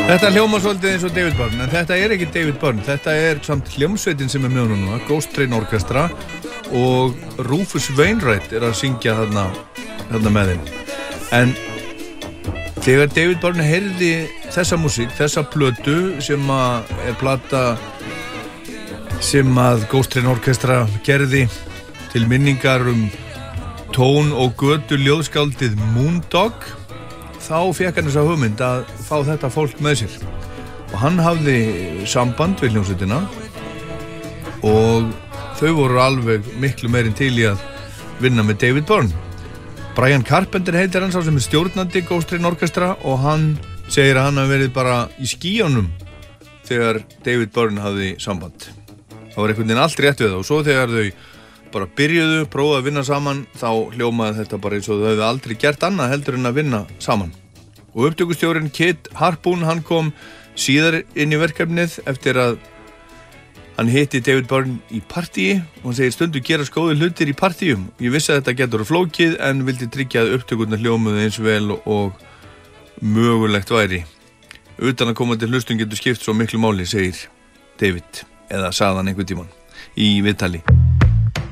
Þetta hljómar svolítið eins og David Byrne, en þetta er ekki David Byrne, þetta er samt hljómsveitin sem er með honum núna, Ghost Train Orchestra, og Rufus Wainwright er að syngja þarna með þeim. En þegar David Byrne heyrði þessa músík, þessa plötu sem er plata sem að Ghost Train Orchestra gerði til minningar tón- og götu ljóðskáldið Moondog, þá fékk hann þessa hugmynd að fá þetta fólk með sér. Og hann hafði samband við hljómsveitina og þau voru alveg miklu meirinn til í að vinna með David Byrne. Brian Carpenter heitir hann, sá sem er stjórnandi Ghost Train Orchestra, og hann segir að hann hafi verið bara í skýjunum þegar David Byrne hafði samband. Það var einhvern veginn allt rétt við það, og svo þegar þau bara byrjuðu, prófaðu að vinna saman, þá hljómaði þetta bara eins og þau hefðu aldrei gert annað heldur en að vinna saman. Og upptökustjórinn Kit Harpoon, hann kom síðar inn í verkefnið eftir að hann hitti David Byrne í partíi, og hann segir stundu gerast góðir hlutir í partíum. Ég vissi að þetta getur flókið en vildi tryggja að upptökurnar hljómuðu eins vel og mögulegt væri. Utan að koma til hlustun getur skipt svo miklu máli, segir David, eða sagði hann einhvern tímann í viðtali.